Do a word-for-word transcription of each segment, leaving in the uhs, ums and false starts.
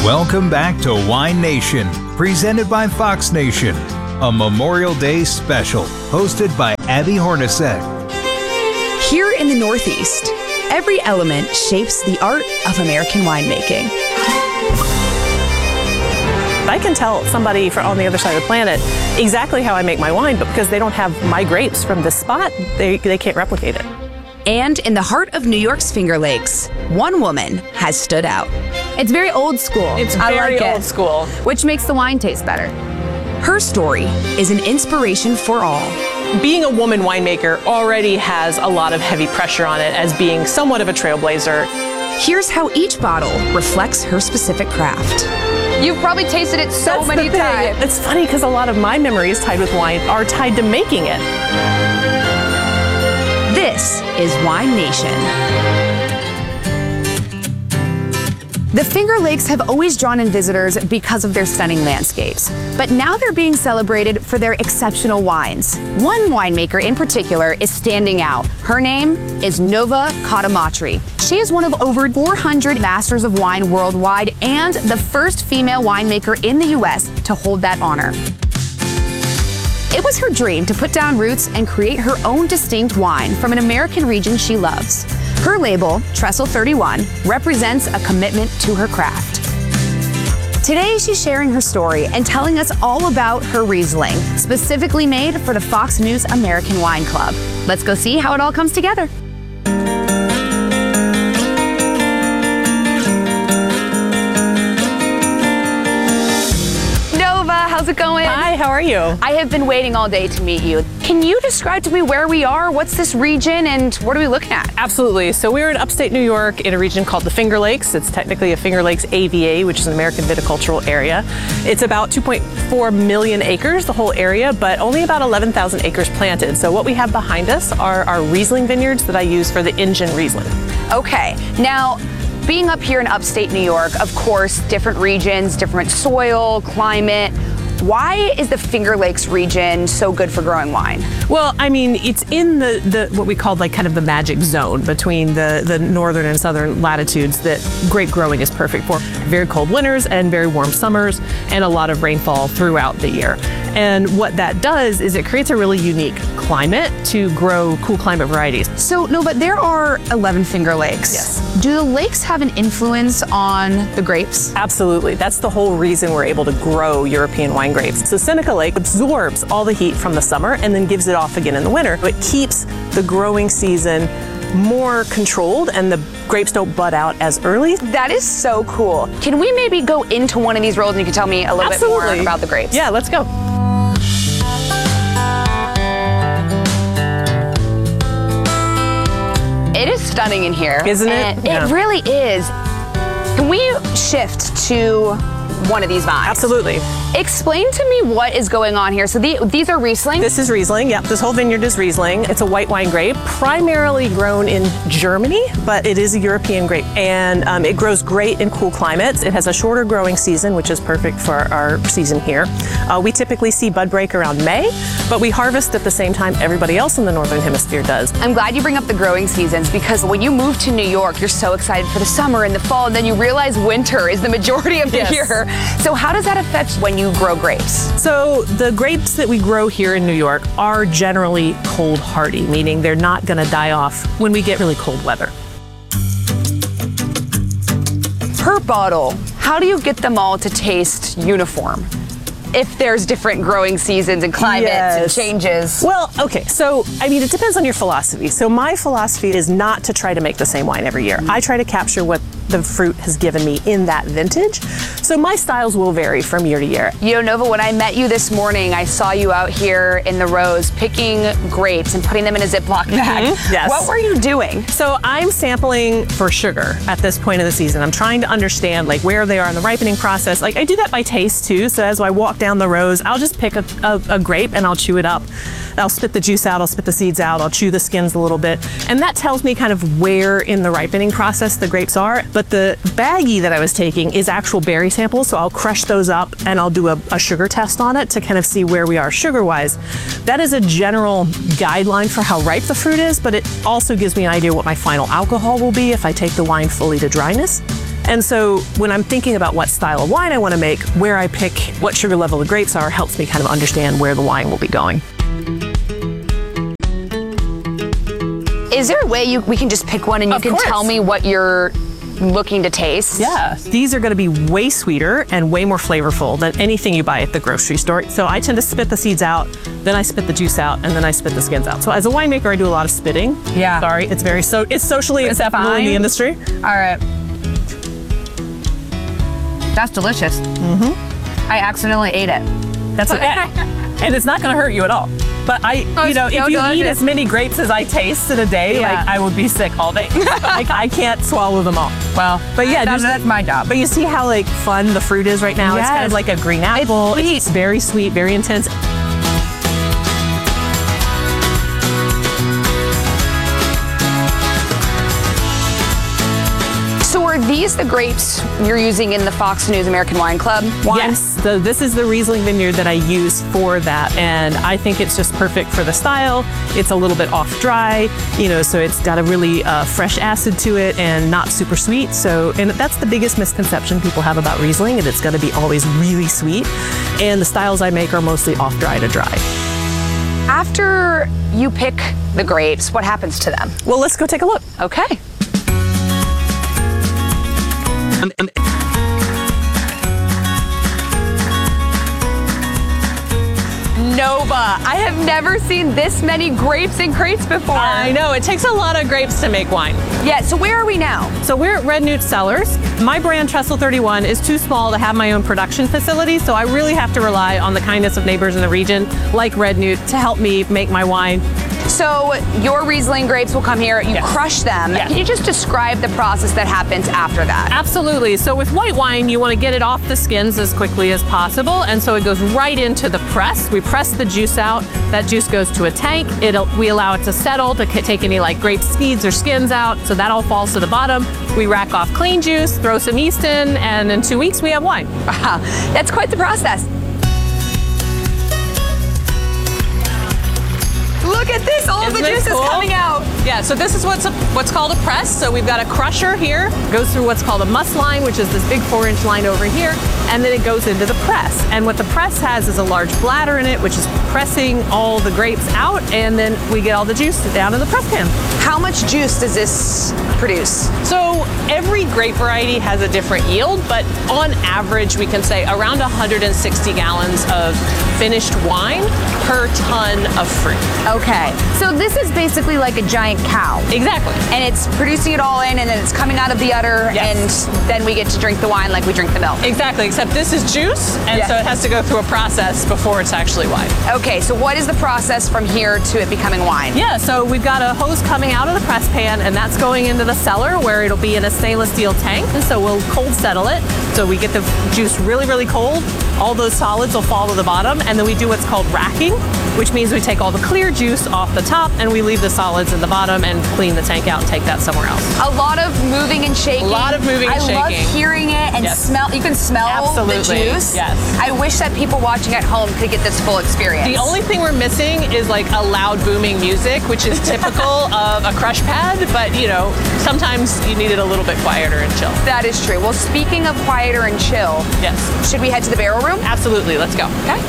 Welcome back to Wine Nation, presented by Fox Nation, a Memorial Day special hosted by Abby Hornacek. Here in the Northeast, every element shapes the art of American winemaking. I can tell somebody from on the other side of the planet exactly how I make my wine, but because they don't have my grapes from this spot, they, they can't replicate it. And in the heart of New York's Finger Lakes, one woman has stood out. It's very old school. It's I very like old it, school. which makes the wine taste better. Her story is an inspiration for all. Being a woman winemaker already has a lot of heavy pressure on it as being somewhat of a trailblazer. Here's how each bottle reflects her specific craft. You've probably tasted it so That's many the thing. times. It's funny because a lot of my memories tied with wine are tied to making it. This is Wine Nation. The Finger Lakes have always drawn in visitors because of their stunning landscapes, but now they're being celebrated for their exceptional wines. One winemaker in particular is standing out. Her name is Nova Catamatri. She is one of over four hundred Masters of Wine worldwide and the first female winemaker in the U S to hold that honor. It was her dream to put down roots and create her own distinct wine from an American region she loves. Her label, Trestle thirty-one, represents a commitment to her craft. Today, she's sharing her story and telling us all about her Riesling, specifically made for the Fox News American Wine Club. Let's go see how it all comes together. How's it going? Hi, how are you? I have been waiting all day to meet you. Can you describe to me where we are? What's this region and what are we looking at? Absolutely. So we're in upstate New York in a region called the Finger Lakes. It's technically a Finger Lakes A V A, which is an American viticultural area. It's about two point four million acres, the whole area, but only about eleven thousand acres planted. So what we have behind us are our Riesling vineyards that I use for the Ingen Riesling. Okay, now, being up here in upstate New York, of course, different regions, different soil, climate. Why is the Finger Lakes region so good for growing wine? Well, I mean, it's in the, the what we call like kind of the magic zone between the, the northern and southern latitudes that grape growing is perfect for. Very cold winters and very warm summers and a lot of rainfall throughout the year. And what that does is it creates a really unique climate to grow cool climate varieties. So, no, but there are eleven Finger Lakes. Yes. Do the lakes have an influence on the grapes? Absolutely. That's the whole reason we're able to grow European wine grapes. So Seneca Lake absorbs all the heat from the summer and then gives it off again in the winter. It keeps the growing season more controlled and the grapes don't bud out as early. That is so cool. Can we maybe go into one of these rows and you can tell me a little Absolutely. bit more about the grapes? Yeah, let's go. It is stunning in here. Isn't it? And Yeah. It really is. Can we shift to one of these vines? Absolutely. Explain to me what is going on here. So the, these are Riesling? This is Riesling. Yep, this whole vineyard is Riesling. It's a white wine grape, primarily grown in Germany, but it is a European grape. And um, it grows great in cool climates. It has a shorter growing season, which is perfect for our season here. Uh, we typically see bud break around May, but we harvest at the same time everybody else in the Northern Hemisphere does. I'm glad you bring up the growing seasons because when you move to New York, you're so excited for the summer and the fall, and then you realize winter is the majority of the Yes. year. So how does that affect when you grow grapes? So the grapes that we grow here in New York are generally cold hardy, meaning they're not going to die off when we get really cold weather. Per bottle, how do you get them all to taste uniform? If there's different growing seasons and climates Yes. and changes. Well, okay, so I mean, it depends on your philosophy. So my philosophy is not to try to make the same wine every year. I try to capture what the fruit has given me in that vintage. So my styles will vary from year to year. You know, Nova, when I met you this morning, I saw you out here in the rows picking grapes and putting them in a Ziploc bag. Mm-hmm. Yes. What were you doing? So I'm sampling for sugar at this point of the season. I'm trying to understand like where they are in the ripening process. Like I do that by taste too. So as I walk down the rows, I'll just pick a, a, a grape and I'll chew it up. I'll spit the juice out, I'll spit the seeds out, I'll chew the skins a little bit. And that tells me kind of where in the ripening process the grapes are. But the baggie that I was taking is actual berry samples. So I'll crush those up and I'll do a, a sugar test on it to kind of see where we are sugar-wise. That is a general guideline for how ripe the fruit is, but it also gives me an idea what my final alcohol will be if I take the wine fully to dryness. And so when I'm thinking about what style of wine I want to make, where I pick what sugar level the grapes are helps me kind of understand where the wine will be going. Is there a way you we can just pick one and you Of can course. tell me what you're looking to taste? Yeah. These are going to be way sweeter and way more flavorful than anything you buy at the grocery store. So I tend to spit the seeds out, then I spit the juice out, and then I spit the skins out. So as a winemaker, I do a lot of spitting. Yeah. Sorry, it's very so it's socially It's acceptable fine. in the industry. All right. That's delicious. Mm-hmm. I accidentally ate it. That's okay. And it's not going to hurt you at all. But I, Oh, you know, it's if so you eat delicious. as many grapes as I taste in a day, Yeah. like I would be sick all day. Like I can't swallow them all. Well, But yeah, that's, just- that's my job. But you see how like fun the fruit is right now? It's kind of Yes. like a green apple. sweet. It's very sweet, very intense. So are these the grapes you're using in the Fox News American Wine Club wine? Yes, so this is the Riesling vineyard that I use for that, and I think it's just perfect for the style. It's a little bit off dry, you know, so it's got a really uh, fresh acid to it and not super sweet. So, and that's the biggest misconception people have about Riesling, and it's going to be always really sweet. And the styles I make are mostly off dry to dry. After you pick the grapes, what happens to them? Well, let's go take a look. Okay. Nova, I have never seen this many grapes in crates before. I know, it takes a lot of grapes to make wine. Yeah, so where are we now? So we're at Red Newt Cellars. My brand Trestle thirty-one is too small to have my own production facility, so I really have to rely on the kindness of neighbors in the region, like Red Newt, to help me make my wine. So your Riesling grapes will come here, you Yes. crush them. Yes. Can you just describe the process that happens after that? Absolutely. So with white wine, you want to get it off the skins as quickly as possible, and so it goes right into the press. We press the juice out. That juice goes to a tank. It'll, we allow it to settle to c- take any like grape seeds or skins out, so that all falls to the bottom. We rack off clean juice, throw some yeast in, and in two weeks we have wine. Wow, that's quite the process. Look at this, all of the Isn't it juice is cool? coming out. Yeah, so this is what's a, what's called a press. So we've got a crusher here, goes through what's called a muss line, which is this big four inch line over here, and then it goes into the press. And what the press has is a large bladder in it, which is pressing all the grapes out, and then we get all the juice down in the press pan. How much juice does this produce? So every grape variety has a different yield, but on average, we can say around one hundred sixty gallons of finished wine per ton of fruit. Okay, so this is basically like a giant cow. Exactly. And it's producing it all in, and then it's coming out of the udder, Yes. and then we get to drink the wine like we drink the milk. Exactly, except this is juice, and Yes. so it has to go through a process before it's actually wine. Okay, so what is the process from here to it becoming wine? Yeah, so we've got a hose coming out of the press pan, and that's going into the cellar where it'll be in a stainless steel tank, and so we'll cold settle it. So we get the juice really, really cold. All those solids will fall to the bottom, and then we do what's called racking, which means we take all the clear juice off the top, and we leave the solids in the bottom and clean the tank out and take that somewhere else. A lot of moving and shaking. A lot of moving and I shaking. love hearing it and Yes. smell. You can smell Absolutely. the juice. Yes. I wish that people watching at home could get this full experience. The only thing we're missing is like a loud booming music, which is typical of a crush pad, but you know, sometimes you need it a little bit quieter and chill. That is true. Well, speaking of quieter and chill, Yes. should we head to the barrel room? Absolutely, let's go. Okay.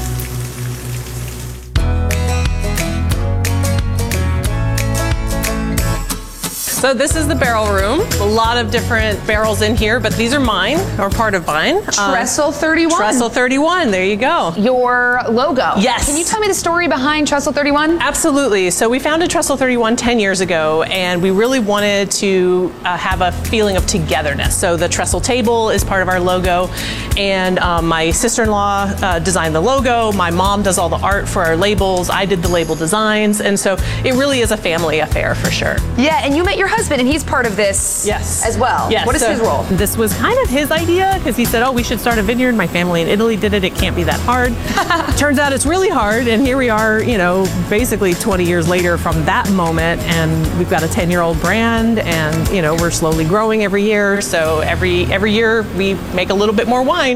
So this is the barrel room. A lot of different barrels in here, but these are mine, or part of mine. Um, Trestle thirty-one. Trestle thirty-one, there you go. Your logo. Yes. Can you tell me the story behind Trestle thirty-one? Absolutely. So we founded Trestle thirty-one ten years ago, and we really wanted to uh, have a feeling of togetherness. So the Trestle table is part of our logo, and um, my sister-in-law uh, designed the logo. My mom does all the art for our labels. I did the label designs, and so it really is a family affair for sure. Yeah, and you met your husband, and he's part of this Yes. as well. Yes. What is so his role? This was kind of his idea because he said, oh, we should start a vineyard. My family in Italy did it. It can't be that hard. Turns out it's really hard. And here we are, you know, basically twenty years later from that moment. And we've got a ten year old brand, and, you know, we're slowly growing every year. So every, every year we make a little bit more wine.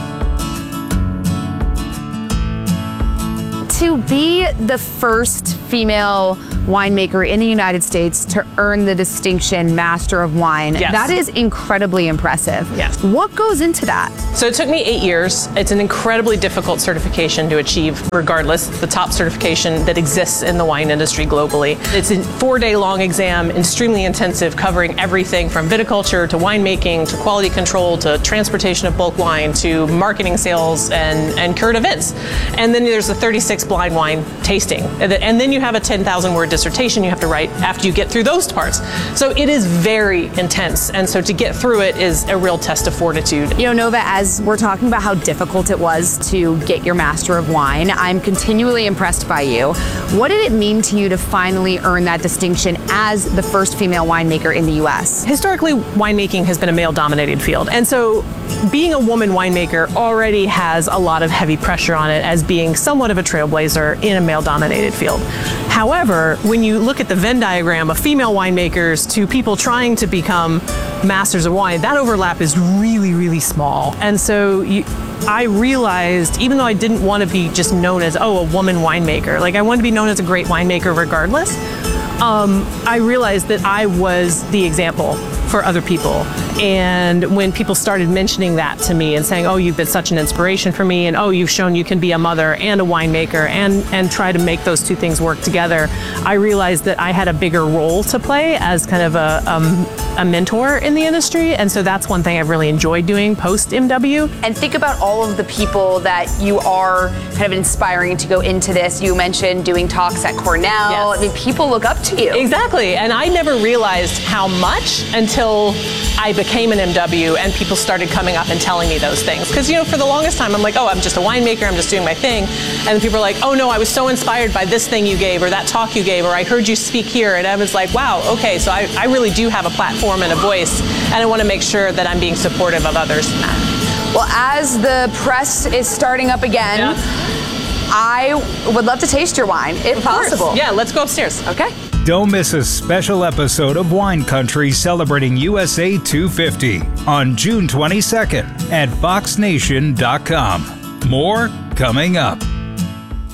To be the first female winemaker in the United States to earn the distinction Master of Wine. Yes. That is incredibly impressive. Yes. What goes into that? So it took me eight years. It's an incredibly difficult certification to achieve, regardless. It's the top certification that exists in the wine industry globally. It's a four-day long exam, extremely intensive, covering everything from viticulture to winemaking to quality control to transportation of bulk wine to marketing, sales, and, and current events. And then there's a thirty-six blind wine tasting. And then you have a ten thousand word dissertation you have to write after you get through those parts. So it is very intense. And so to get through it is a real test of fortitude. You know, Nova, as we're talking about how difficult it was to get your Master of Wine, I'm continually impressed by you. What did it mean to you to finally earn that distinction as the first female winemaker in the U S? Historically, winemaking has been a male-dominated field. And so being a woman winemaker already has a lot of heavy pressure on it as being somewhat of a trailblazer in a male-dominated field. However, when you look at the Venn diagram of female winemakers to people trying to become masters of wine, that overlap is really, really small. And so you, I realized, even though I didn't want to be just known as, oh, a woman winemaker, like I wanted to be known as a great winemaker regardless, um, I realized that I was the example for other people. And when people started mentioning that to me and saying, oh, you've been such an inspiration for me, and oh, you've shown you can be a mother and a winemaker and, and try to make those two things work together, I realized that I had a bigger role to play as kind of a, um, a mentor in the industry. And so that's one thing I've really enjoyed doing post M W. And think about all of the people that you are kind of inspiring to go into this. You mentioned doing talks at Cornell. Yes. I mean, people look up to you. Exactly. And I never realized how much until I became an M W and people started coming up and telling me those things. Because, you know, for the longest time, I'm like, oh, I'm just a winemaker, I'm just doing my thing. And then people are like, oh no, I was so inspired by this thing you gave, or that talk you gave, or I heard you speak here. And I was like, wow, okay, so I, I really do have a platform and a voice, and I want to make sure that I'm being supportive of others in that. Well, as the press is starting up again, Yeah. I would love to taste your wine, if Of course. possible. Yeah, let's go upstairs. Okay. Don't miss a special episode of Wine Country celebrating U S A two fifty on June twenty-second at fox nation dot com. More coming up.